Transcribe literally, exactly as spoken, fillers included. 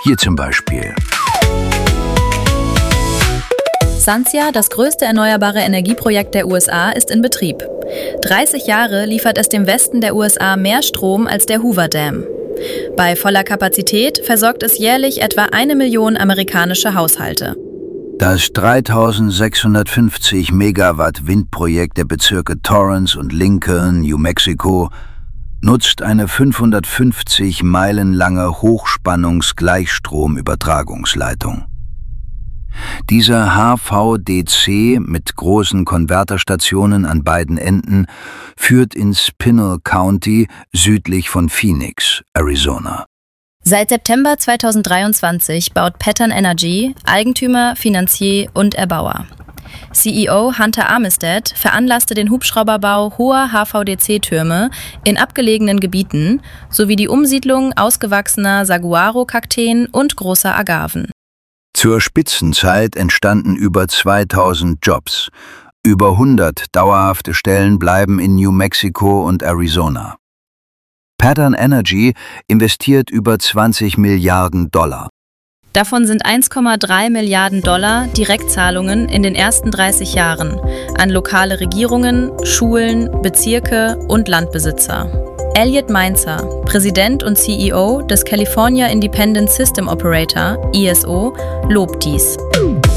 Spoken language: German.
Hier zum Beispiel. Sunsea, das größte erneuerbare Energieprojekt der U S A, ist in Betrieb. dreißig Jahre liefert es dem Westen der U S A mehr Strom als der Hoover Dam. Bei voller Kapazität versorgt es jährlich etwa eine Million amerikanische Haushalte. Das dreitausendsechshundertfünfzig Megawatt Windprojekt der Bezirke Torrance und Lincoln, New Mexico, nutzt eine fünfhundertfünfzig Meilen lange Hochspannungs-Gleichstromübertragungsleitung. Dieser H V D C mit großen Konverterstationen an beiden Enden führt ins Pinal County südlich von Phoenix, Arizona. Seit September zweitausenddreiundzwanzig baut Pattern Energy, Eigentümer, Finanzier und Erbauer. C E O Hunter Armistead veranlasste den Hubschrauberbau hoher H V D C-Türme in abgelegenen Gebieten sowie die Umsiedlung ausgewachsener Saguaro-Kakteen und großer Agaven. Zur Spitzenzeit entstanden über zweitausend Jobs. Über hundert dauerhafte Stellen bleiben in New Mexico und Arizona. Pattern Energy investiert über zwanzig Milliarden Dollar. Davon sind eins Komma drei Milliarden Dollar Direktzahlungen in den ersten dreißig Jahren an lokale Regierungen, Schulen, Bezirke und Landbesitzer. Elliot Mainzer, Präsident und C E O des California Independent System Operator, I S O, lobt dies.